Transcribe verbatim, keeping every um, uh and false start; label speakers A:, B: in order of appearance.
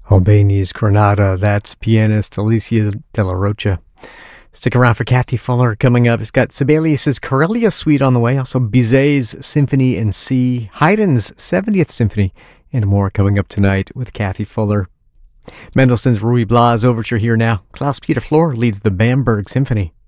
A: Albani's Granada, that's pianist Alicia De La Rocha. Stick around for Kathy Fuller coming up. It's got Sibelius's Corellia Suite on the way, also Bizet's Symphony in C, Haydn's seventieth Symphony, and more coming up tonight with Kathy Fuller. Mendelssohn's Ruy Blas Overture here now. Klaus-Peter Flor leads the Bamberg Symphony.